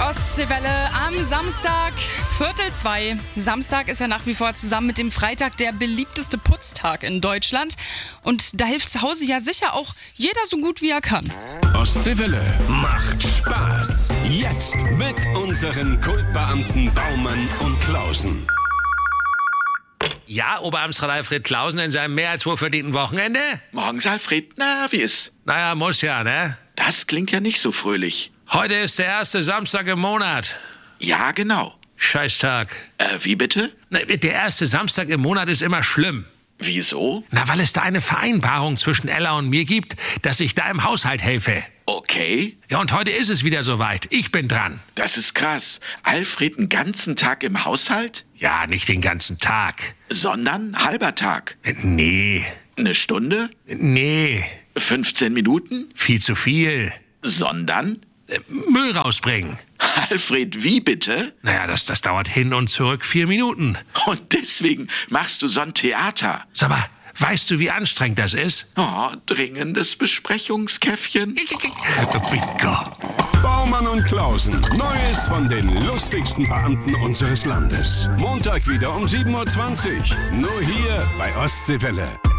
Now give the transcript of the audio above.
Ostseewelle am Samstag, 1:45. Samstag ist ja nach wie vor zusammen mit dem Freitag der beliebteste Putztag in Deutschland. Und da hilft zu Hause ja sicher auch jeder so gut wie er kann. Ostseewelle macht Spaß. Jetzt mit unseren Kultbeamten Baumann und Klausen. Ja, Oberamtsrat Alfred Klausen in seinem mehr als wohlverdienten Wochenende? Morgens, Alfred. Na, wie ist? Naja, muss ja, ne? Das klingt ja nicht so fröhlich. Heute ist der erste Samstag im Monat. Ja, genau. Scheißtag. Wie bitte? Der erste Samstag im Monat ist immer schlimm. Wieso? Na, weil es da eine Vereinbarung zwischen Ella und mir gibt, dass ich da im Haushalt helfe. Okay. Ja, und heute ist es wieder soweit. Ich bin dran. Das ist krass. Alfred einen ganzen Tag im Haushalt? Ja, nicht den ganzen Tag. Sondern halber Tag. Nee. Eine Stunde? Nee. 15 Minuten? Viel zu viel. Sondern? Müll rausbringen. Alfred, wie bitte? Naja, das dauert hin und zurück 4 Minuten. Und deswegen machst du so ein Theater. Sag mal, weißt du, wie anstrengend das ist? Oh, dringendes Besprechungskäffchen. Bingo. Baumann und Klausen. Neues von den lustigsten Beamten unseres Landes. Montag wieder um 7:20 Uhr. Nur hier bei Ostseewelle.